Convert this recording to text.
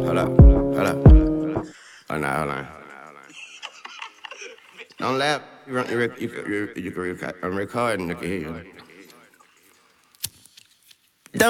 Hold up, hold up. Hold on, hold on. Don't laugh. You can I'm recording, I can hear you.